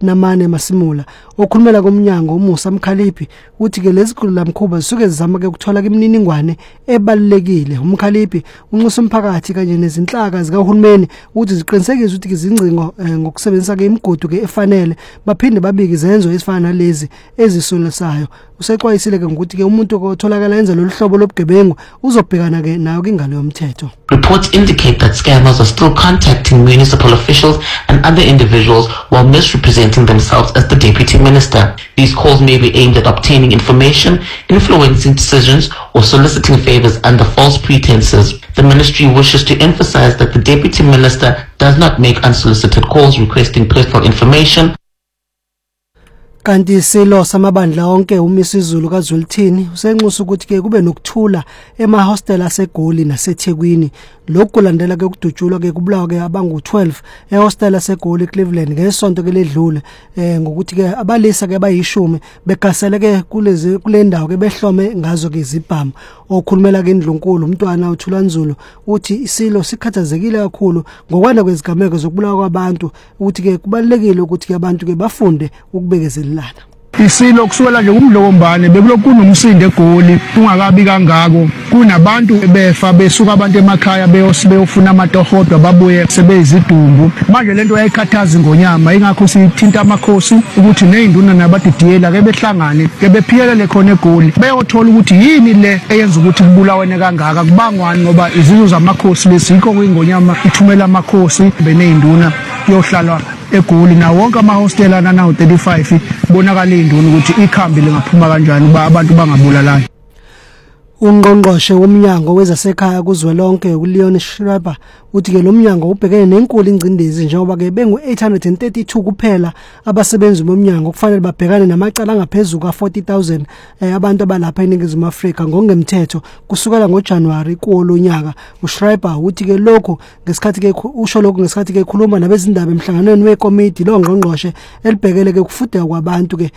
Namane Masimula okhulumela komnyango uMusa Mkhaliphi uthi ke lezikhululamkhuba zisuke zizama ke ukuthola imininingwane ebalekile. uMkhaliphi unxusa umphakathi kanye nezinhlaka zikahulumeni ukuthi ziqinisekise ukuthi izingcingo ngokusebenzisa ke imigudu ke efanele baphinde babike izenzo ezifana nalezi ezisolisayo. Usexwayisile ke ukuthi ke umuntu otholakala enza lolu hlobo lobugebengu uzobhekana ke nayo ingalo yomthetho. Reports indicate that scammers are still contacting municipal officials and other individuals while misrepresenting themselves as the deputy minister. These calls may be aimed at obtaining information, influencing decisions, or soliciting favors under false pretenses. The ministry wishes to emphasize that the deputy minister does not make unsolicited calls requesting personal information. Kanti silo samabandla onke uMisizulu kaZwelithini usenxusa ukuthi ke kube nokuthula ema-hostel aseGoli naseThekwini. Lokhu kulandela ke ukudutshulwa ke kubulawa ke abangu 12 ehostel aseGoli Cleveland ngesonto ke ledlule ngokuthi ke abalisa ke bayishumi begasele ke kule ndawo ke behlome ngazo ke izibhamu. Okhulumela ke iNdlunkulu umntwana uThulanzulu uthi isilo sikhathazekile kakhulu ngokwanda kwezigameko zokubulawa kwabantu ukuthi ke kubalekile ukuthi ke abantu ke bafunde ukubekezelelana. Isilo kusukela nje kumlokombane bekulo kunomsindo eGoli kungakabi kangako kunabantu befa besuka abantu emakhaya beyofuna amatohodwa babuye sebeyizidumbu. Manje lento yayikhathaza ingonyama ingakho sithinta amakhosi ukuthi nezinduna nabadidiyela ke behlangane ke bephiyelele khona eGoli beyothola ukuthi yini le eyenza ukuthi kubulawane kangaka kubangwani ngoba izizwe zamakhosi lesikho kwingonyama ithumela amakhosi benezinduna yohlala eGoli na wonke ama-hostel nawo 35 bonakala induna ukuthi ikhambi lingaphuma kanjani uba abantu bangabulalani. Ungqongqoshe womnyango wezasekhaya kuzwelonke uLeon Schreiber uthi ke lo mnyango ubhekene nenkulu ingcindezi njengoba ke bengu 832 kuphela abasebenzi bomnyango kufanele babhekane namacala angaphezulu ka 40,000 abantu abalapha eNingizimu Afrika ngokungemthetho kusukela ngoJanuwari kuwolonyaka. uSchreiber uthi ke lokho ngesikhathi ke usho lokho ngesikhathi ke ekhuluma nabezindaba emhlanganweni wekomiti lo ngqongqoshe elibhekele ke kufudeka kwabantu ke